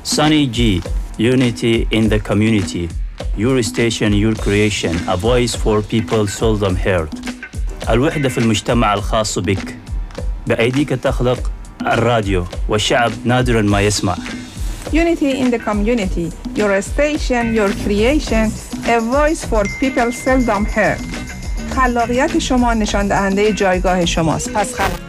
Sunny G, unity in the community. Your station, your creation. A voice for people seldom heard. الوحدة في المجتمع الخاص بك. بأيديك تخلق الراديو والشعب نادراً ما يسمع. Unity in the community. Your station, your creation. A voice for people seldom heard. خلاقیت شما نشان دهنده جایگاه شماست. پس